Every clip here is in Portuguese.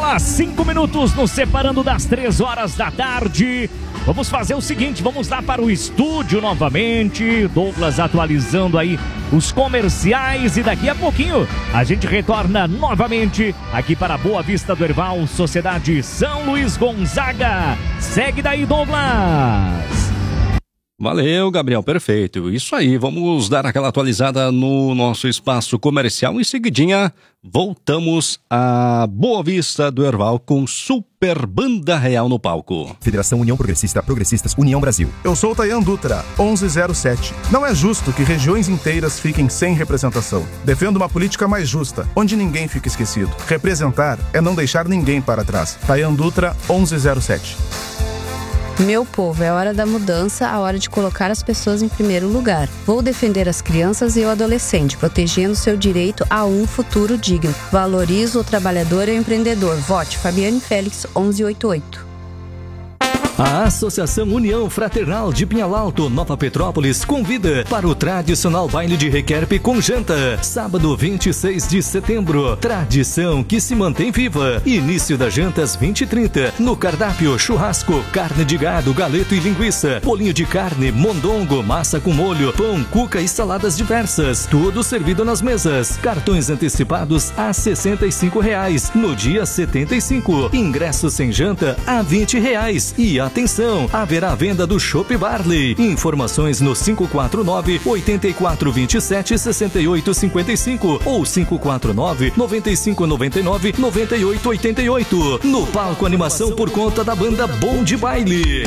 5 minutos nos separando das 3 horas da tarde. Vamos fazer o seguinte, vamos lá para o estúdio novamente. Douglas atualizando aí os comerciais e daqui a pouquinho a gente retorna novamente aqui para Boa Vista do Herval, Sociedade São Luís Gonzaga. Segue daí, Douglas. Valeu, Gabriel, perfeito. Isso aí, vamos dar aquela atualizada no nosso espaço comercial. Em seguidinha, voltamos a Boa Vista do Herval com Super Banda Real no palco. Federação União Progressista, Progressistas, União Brasil. Eu sou o Tayan Dutra, 1107. Não é justo que regiões inteiras fiquem sem representação. Defendo uma política mais justa, onde ninguém fica esquecido. Representar é não deixar ninguém para trás. Tayan Dutra, 1107. Meu povo, é hora da mudança, a hora de colocar as pessoas em primeiro lugar. Vou defender as crianças e o adolescente, protegendo seu direito a um futuro digno. Valorizo o trabalhador e o empreendedor. Vote Fabiane Félix, 1188. A Associação União Fraternal de Pinhal Alto, Nova Petrópolis, convida para o tradicional baile de requerpe com janta, sábado 26 de setembro. Tradição que se mantém viva. Início das jantas 20h30. No cardápio, churrasco, carne de gado, galeto e linguiça, bolinho de carne, mondongo, massa com molho, pão, cuca e saladas diversas. Tudo servido nas mesas. Cartões antecipados a R$ 65. No dia 75. Ingressos sem janta a R$ 20. E atenção, haverá venda do Chopp Barley. Informações no 549-8427-6855 ou 549-9599-9888. No palco, animação por conta da banda Bom de Baile.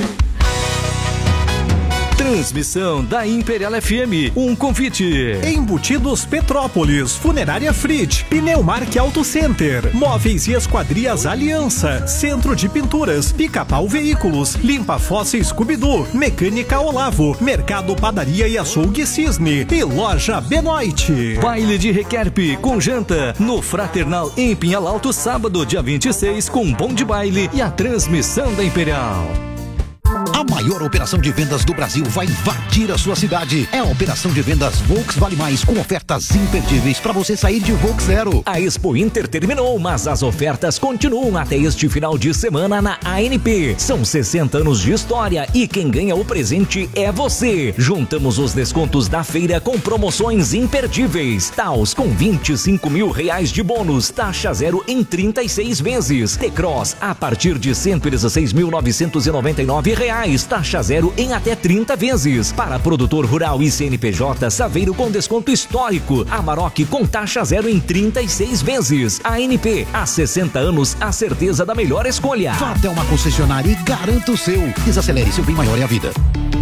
Transmissão da Imperial FM. Um convite. Embutidos Petrópolis, Funerária Fritz, Pneumark Auto Center, Móveis e Esquadrias Aliança, Centro de Pinturas, Pica-Pau Veículos, Limpa Fossa Scooby-Doo, Mecânica Olavo, Mercado Padaria e Açougue Cisne e Loja Benoit. Baile de requerpe com janta no Fraternal em Pinhal Alto, sábado, dia 26, com Bom de Baile e a transmissão da Imperial. A maior operação de vendas do Brasil vai invadir a sua cidade. É a operação de vendas Volks Vale Mais, com ofertas imperdíveis para você sair de Volks Zero. A Expo Inter terminou, mas as ofertas continuam até este final de semana na ANP. São 60 anos de história e quem ganha o presente é você. Juntamos os descontos da feira com promoções imperdíveis. Taos com R$25 mil de bônus, taxa zero em 36 vezes. T-Cross a partir de R$116.999. Taxa zero em até 30 vezes. Para produtor rural e CNPJ, Saveiro com desconto histórico. Amarok com taxa zero em 36 vezes. ANP, há 60 anos, a certeza da melhor escolha. Vá até uma concessionária e garanta o seu. Desacelere, seu bem maior é a vida.